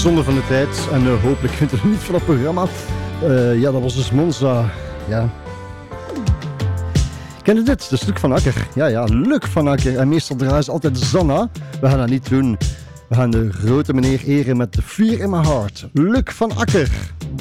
Zonde van de tijd. En hopelijk vindt u het niet van het programma. Ja, dat was dus Monza. Ja. Ken je dit? Dat is Luc van Akker. Ja, Luc van Akker. En meestal draaien ze altijd Zanna. We gaan dat niet doen. We gaan de grote meneer eren met de vuur in mijn hart. Luc van Akker.